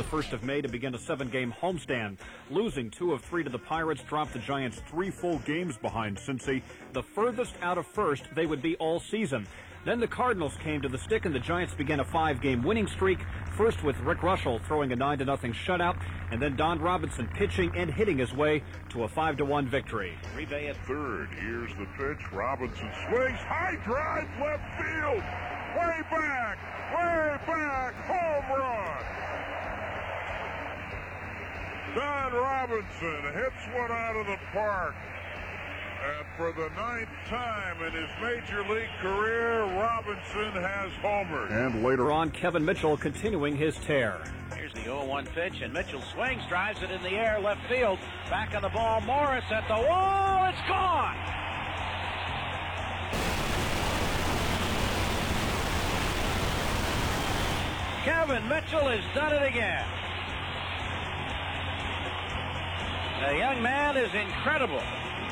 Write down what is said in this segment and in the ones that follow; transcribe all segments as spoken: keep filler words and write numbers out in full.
the first of May to begin a seven-game homestand. Losing two of three to the Pirates dropped the Giants three full games behind Cincy, the furthest out of first they would be all season. Then the Cardinals came to the stick, and the Giants began a five-game winning streak, first with Rick Russell throwing a nine to nothing shutout, and then Don Robinson pitching and hitting his way to a five to one victory. Uribe at third. Here's the pitch. Robinson swings. High drive left field. Way back. Way back. Home run. Don Robinson hits one out of the park. And for the ninth time in his major league career, Robinson has homered. And later on, Kevin Mitchell continuing his tear. Here's the oh one pitch, and Mitchell swings, drives it in the air, left field. Back on the ball, Morris at the wall. It's gone! Kevin Mitchell has done it again. The young man is incredible.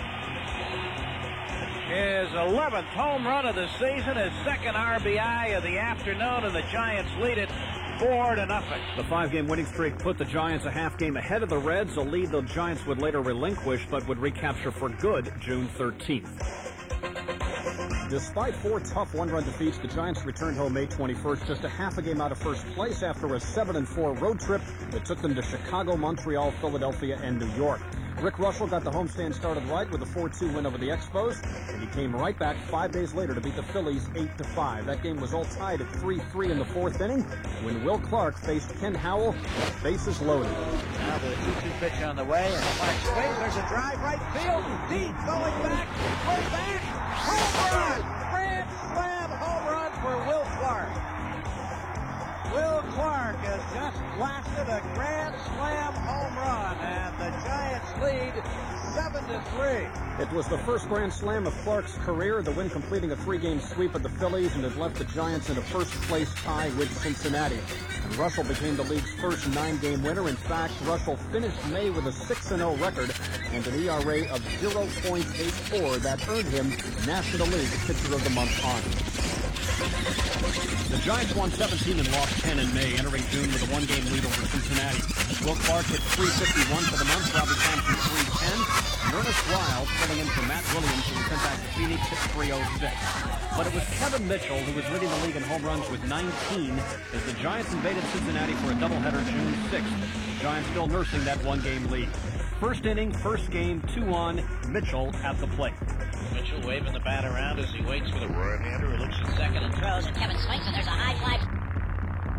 His eleventh home run of the season, his second R B I of the afternoon, and the Giants lead it four to nothing. The five-game winning streak put the Giants a half game ahead of the Reds, a lead the Giants would later relinquish but would recapture for good June thirteenth. Despite four tough one-run defeats, the Giants returned home May twenty-first, just a half a game out of first place after a seven and four road trip that took them to Chicago, Montreal, Philadelphia, and New York. Rick Russell got the homestand started right with a four two win over the Expos, and he came right back five days later to beat the Phillies eight to five. That game was all tied at three three in the fourth inning when Will Clark faced Ken Howell, bases loaded. Now the two two pitch on the way, and Clark swings. There's a drive right field, deep, going back, way back, home run! Grand slam home run for Will Clark. Will Clark has just blasted a grand slam home run, and the Giants lead seven to three. It was the first grand slam of Clark's career, the win completing a three-game sweep of the Phillies, and has left the Giants in a first-place tie with Cincinnati. And Russell became the league's first nine-game winner. In fact, Russell finished May with a six and oh record and an E R A of oh point eight four that earned him National League Pitcher of the Month honor. The Giants won seventeen and lost ten in May, entering June with a one-game lead over Cincinnati. Will Clark hit three fifty-one for the month, Robbie Thompson three ten, and Ernest Wild filling in for Matt Williams, who was sent back to Phoenix at three oh six. But it was Kevin Mitchell who was leading the league in home runs with nineteen as the Giants invaded Cincinnati for a doubleheader June sixth. The Giants still nursing that one-game lead. First inning, first game, two on, Mitchell at the plate. Mitchell waving the bat around as he waits for the right-hander who looks at second and throws, and Kevin swings, and there's a high fly.